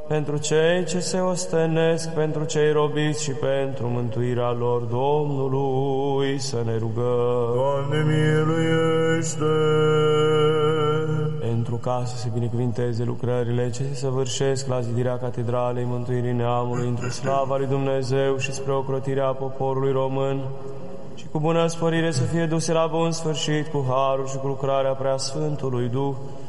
pentru cei ce se ostenesc, pentru cei robiți și pentru mântuirea lor Domnului, să ne rugăm. Doamne, miluiește! Pentru ca să se binecuvinteze lucrările ce se săvârșesc la zidirea Catedralei Mântuirii Neamului, într-o slava lui Dumnezeu și spre ocrotirea poporului român, și cu bună sporire să fie duse la bun sfârșit cu harul și cu lucrarea Preasfântului Duh,